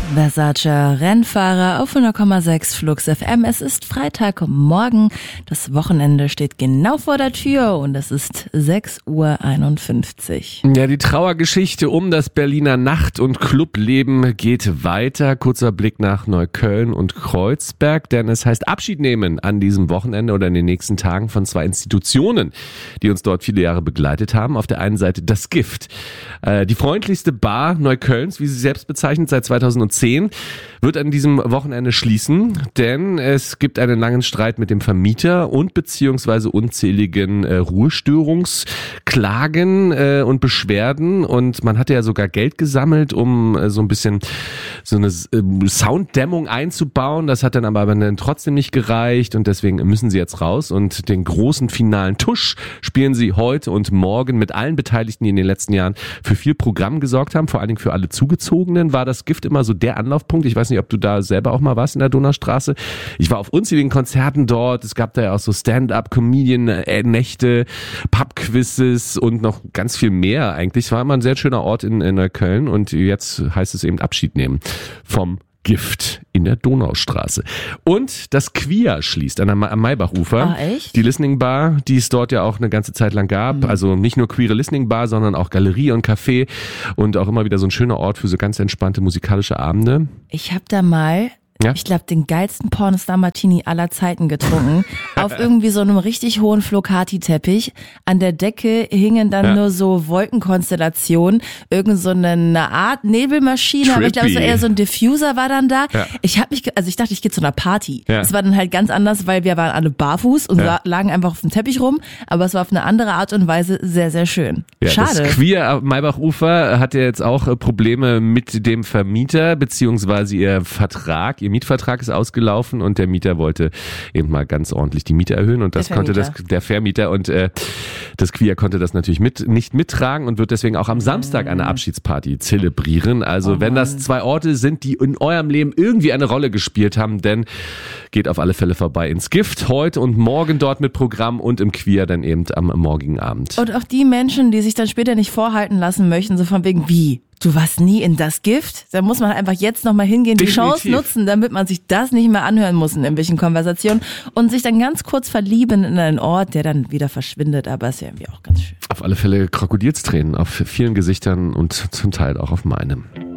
Versace Rennfahrer auf 100,6 Flux FM. Es ist Freitagmorgen. Das Wochenende steht genau vor der Tür und es ist 6:51 Uhr. Ja, die Trauergeschichte um das Berliner Nacht- und Clubleben geht weiter. Kurzer Blick nach Neukölln und Kreuzberg, denn es heißt Abschied nehmen an diesem Wochenende oder in den nächsten Tagen von zwei Institutionen, die uns dort viele Jahre begleitet haben. Auf der einen Seite das Gift, die freundlichste Bar Neuköllns, wie sie selbst bezeichnet, seit 2010, wird an diesem Wochenende schließen, denn es gibt einen langen Streit mit dem Vermieter und beziehungsweise unzähligen Ruhestörungsklagen und Beschwerden, und man hatte ja sogar Geld gesammelt, um so ein bisschen so eine Sounddämmung einzubauen. Das hat dann aber trotzdem nicht gereicht und deswegen müssen sie jetzt raus und den großen finalen Tusch spielen sie heute und morgen mit allen Beteiligten, die in den letzten Jahren für viel Programm gesorgt haben, vor allen Dingen für alle Zugezogenen. War das Gift immer so der Anlaufpunkt? Ich weiß nicht, ob du da selber auch mal warst in der Donaustraße. Ich war auf unzähligen Konzerten dort. Es gab da ja auch so Stand-up-Comedian-Nächte, Pub-Quizzes und noch ganz viel mehr eigentlich. Es war immer ein sehr schöner Ort in Neukölln und jetzt heißt es eben Abschied nehmen vom Gift in der Donaustraße. Und das Queer schließt am Maybachufer. Ah, echt? Die Listening Bar, die es dort ja auch eine ganze Zeit lang gab. Also nicht nur queere Listening Bar, sondern auch Galerie und Café und auch immer wieder so ein schöner Ort für so ganz entspannte musikalische Abende. Ich habe da mal, Ja? ich glaube, den geilsten Pornostar Martini aller Zeiten getrunken. Auf irgendwie so einem richtig hohen Flocati-Teppich. An der Decke hingen dann nur so Wolkenkonstellationen. Irgend so eine Art Nebelmaschine, aber ich glaube, so eher so ein Diffuser war dann da. Ja. Ich dachte, ich gehe zu einer Party. Ja. Es war dann halt ganz anders, weil wir waren alle barfuß und lagen einfach auf dem Teppich rum. Aber es war auf eine andere Art und Weise sehr, sehr schön. Ja, Schade. Das Queer am Maybachufer hat ja jetzt auch Probleme mit dem Vermieter, beziehungsweise ihr Mietvertrag ist ausgelaufen und der Mieter wollte eben mal ganz ordentlich die Miete erhöhen und das der Vermieter und das Queer konnte das natürlich nicht mittragen und wird deswegen auch am Samstag eine Abschiedsparty zelebrieren. Also wenn das zwei Orte sind, die in eurem Leben irgendwie eine Rolle gespielt haben, dann geht auf alle Fälle vorbei ins Gift heute und morgen dort mit Programm und im Queer dann eben am morgigen Abend. Und auch die Menschen, die sich dann später nicht vorhalten lassen möchten, so von wegen, wie? Du warst nie in das Gift? Da muss man einfach jetzt nochmal hingehen, die Chance nutzen, damit man sich das nicht mehr anhören muss in irgendwelchen Konversationen und sich dann ganz kurz verlieben in einen Ort, der dann wieder verschwindet, aber ist ja irgendwie auch ganz schön. Auf alle Fälle Krokodilstränen auf vielen Gesichtern und zum Teil auch auf meinem.